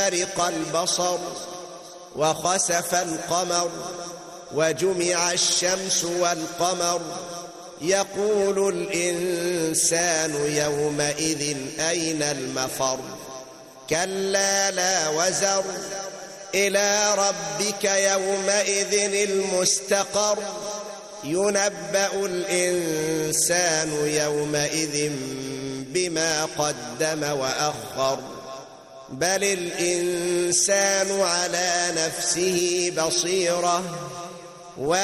برق البصر وخسف القمر وجمع الشمس والقمر يقول الإنسان يومئذ أين المفر كلا لا وزر إلى ربك يومئذ المستقر ينبأ الإنسان يومئذ بما قدم وأخر بل الإنسان على نفسه بصيرة